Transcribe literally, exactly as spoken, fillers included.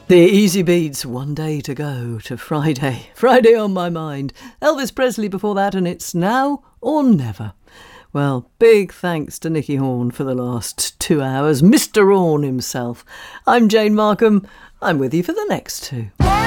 The Easy Beats, One Day to Go, to Friday. Friday on my mind. Elvis Presley before that, and it's Now or Never. Well, big thanks to Nicky Horn for the last two hours. Mister Horn himself. I'm Jane Markham. I'm with you for the next two.